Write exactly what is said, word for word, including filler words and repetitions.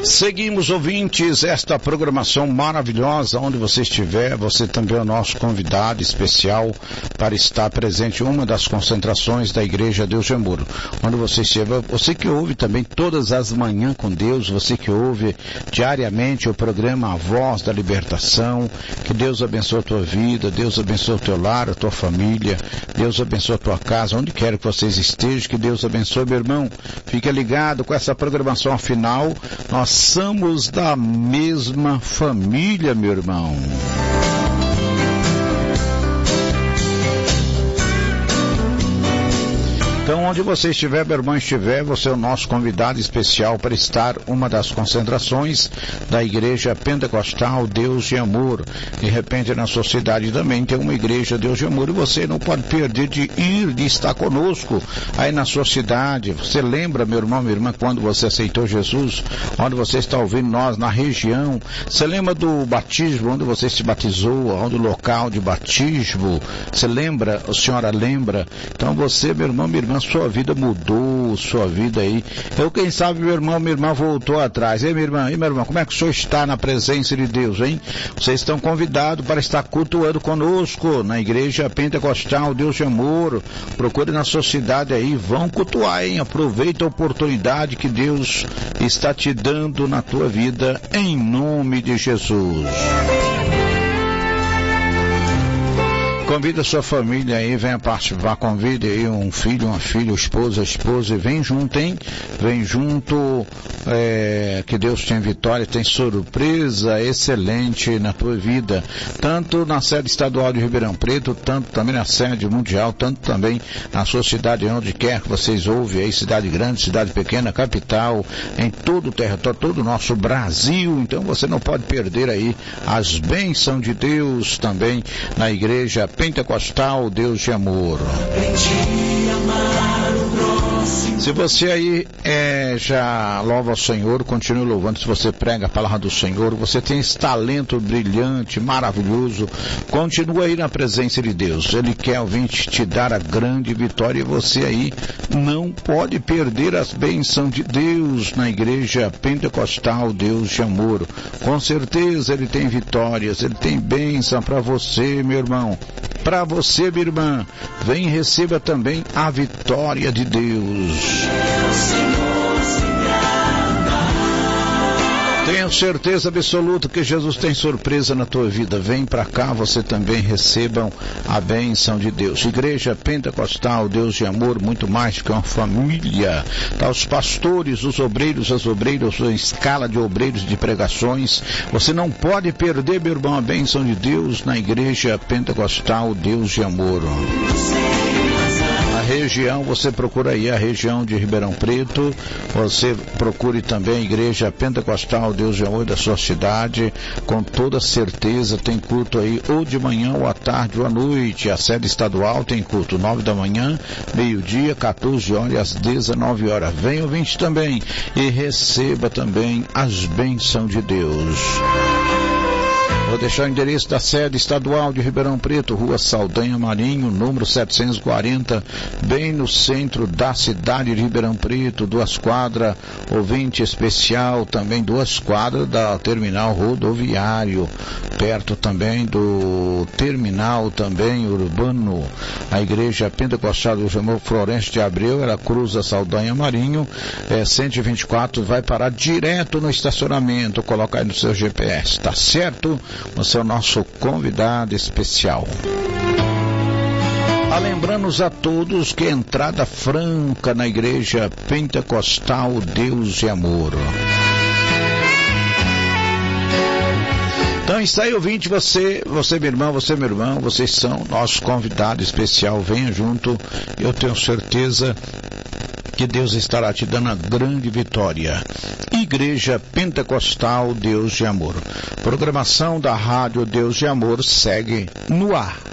Seguimos, ouvintes, esta programação maravilhosa. Onde você estiver, você também é o nosso convidado especial para estar presente em uma das concentrações da Igreja Deus de Amor. Onde você estiver, você que ouve também todas as manhãs com Deus, você que ouve diariamente o programa A Voz da Libertação, que Deus abençoe a tua vida, Deus abençoe o teu lar, a tua família, Deus abençoe a tua casa, onde quer que vocês estejam, que Deus abençoe, meu irmão. Fique ligado com essa programação final. Nós somos da mesma família, meu irmão. Então, onde você estiver, meu irmão estiver, você é o nosso convidado especial para estar uma das concentrações da Igreja Pentecostal Deus de Amor. De repente, na sua cidade também tem uma Igreja Deus de Amor e você não pode perder de ir, de estar conosco aí na sua cidade. Você lembra, meu irmão, minha irmã, quando você aceitou Jesus, onde você está ouvindo nós, na região? Você lembra do batismo, onde você se batizou, onde o local de batismo? Você lembra? A senhora lembra? Então, você, meu irmão, minha irmã, sua vida mudou, sua vida aí. Eu, quem sabe, meu irmão, minha irmã voltou atrás. Ei, minha irmã, ei, meu irmão, como é que o senhor está na presença de Deus, hein? Vocês estão convidados para estar cultuando conosco na Igreja Pentecostal Deus de Amor. Procure na sua cidade aí, vão cultuar, hein? Aproveita a oportunidade que Deus está te dando na tua vida, em nome de Jesus. Convida a sua família aí, venha participar, convide aí um filho, uma filha, esposa, esposa, e vem junto, hein? Vem junto, é, que Deus tem vitória, tem surpresa excelente na tua vida, tanto na sede estadual de Ribeirão Preto, tanto também na sede mundial, tanto também na sua cidade, onde quer que vocês ouvem aí, cidade grande, cidade pequena, capital, em todo o território, todo o nosso Brasil. Então você não pode perder aí as bênçãos de Deus também na Igreja Pentecostal Deus de Amor. Se você aí é, já louva ao Senhor, continue louvando. Se você prega a palavra do Senhor, você tem esse talento brilhante, maravilhoso, continua aí na presença de Deus. Ele quer, ouvinte, te dar a grande vitória, e você aí não pode perder as bênçãos de Deus na Igreja Pentecostal Deus de Amor. Com certeza Ele tem vitórias, Ele tem bênção para você, meu irmão, para você, minha irmã. Vem e receba também a vitória de Deus. Tenho certeza absoluta que Jesus tem surpresa na tua vida. Vem para cá, você também recebam a bênção de Deus. Igreja Pentecostal Deus de Amor, muito mais que uma família. Tá, os pastores, os obreiros, as obreiras, a escala de obreiros de pregações. Você não pode perder, meu irmão, a bênção de Deus na Igreja Pentecostal Deus de Amor. Região, você procura aí a região de Ribeirão Preto, você procure também a Igreja Pentecostal Deus de Amor da sua cidade, com toda certeza tem culto aí, ou de manhã, ou à tarde, ou à noite. A sede estadual tem culto nove da manhã, meio-dia, quatorze horas e às dezenove horas. Vem, ouvinte, também e receba também as bênçãos de Deus. Vou deixar o endereço da sede estadual de Ribeirão Preto, Rua Saldanha Marinho, número setecentos e quarenta, bem no centro da cidade de Ribeirão Preto, duas quadras, ouvinte especial, também duas quadras da terminal rodoviário, perto também do terminal também urbano. A Igreja Pentecostal do Amor Florencio de Abreu, ela cruza Saldanha Marinho, é, cento e vinte e quatro, vai parar direto no estacionamento. Coloca aí no seu G P S, tá certo? Você é o nosso convidado especial. Ah, lembramos a todos que é entrada franca na Igreja Pentecostal Deus de Amor. Então, está aí, ouvinte, você, você, meu irmão, você, meu irmão, vocês são nosso convidado especial. Venha junto, eu tenho certeza que Deus estará te dando a grande vitória. Igreja Pentecostal Deus de Amor. Programação da Rádio Deus de Amor segue no ar.